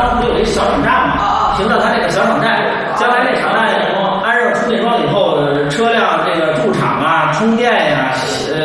方不有一小场站嘛？停到他这个小场站，将来这场站安上充电桩以后，车辆这个驻场啊、充电